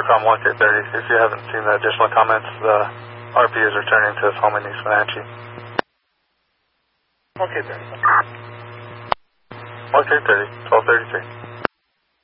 Intercom 1K30, if you haven't seen the additional comments, the RP is returning to his home in East Wenatchee. 1K30. 1K30, 1233.